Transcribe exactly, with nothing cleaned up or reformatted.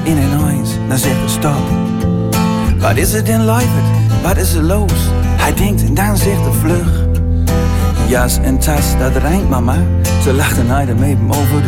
in en eens, dan zegt hij stop. Wat is het in Leifert? Wat is er los? Hij denkt en dan zegt hij vlug. Jas en tas, dat rijmt mama. Ze lachten hij hem even over de